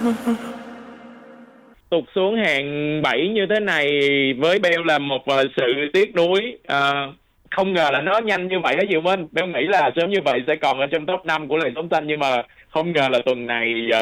Tụt xuống hạng 7 như thế này với Bell là một sự tiếc nuối. Không ngờ là nó nhanh như vậy đó Diệu Minh. Bell nghĩ là sớm như vậy sẽ còn ở trong top 5 của làng sống xanh, nhưng mà không ngờ là tuần này